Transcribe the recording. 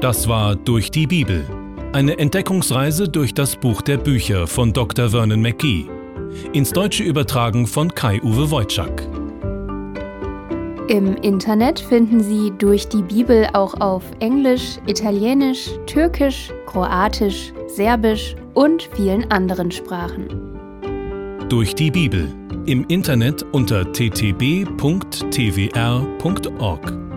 Das war Durch die Bibel. Eine Entdeckungsreise durch das Buch der Bücher von Dr. Vernon McGee. Ins Deutsche übertragen von Kai-Uwe Wojczak. Im Internet finden Sie Durch die Bibel auch auf Englisch, Italienisch, Türkisch, Kroatisch, Serbisch und vielen anderen Sprachen. Durch die Bibel. Im Internet unter ttb.twr.org.